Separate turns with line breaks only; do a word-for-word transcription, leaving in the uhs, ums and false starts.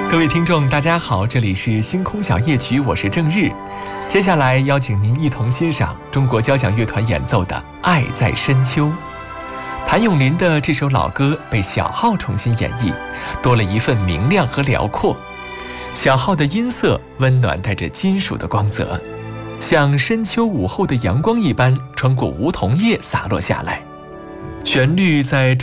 各位听众，大家好，这里是星空小夜曲，我是郑日。接下来邀请您一同欣赏中国交响乐团演奏的《爱在深秋》。谭咏麟的这首老歌被小号重新演绎，多了一份明亮和辽阔。小号的音色温暖，带着金属的光泽，像深秋午后的阳光一般，穿过梧桐叶洒落下来。旋律在